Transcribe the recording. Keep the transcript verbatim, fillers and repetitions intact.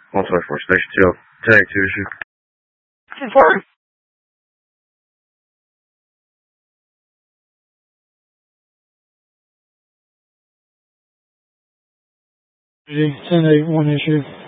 one twenty-four, Station two. Tag two issue. Sorry. ten eight, one issue.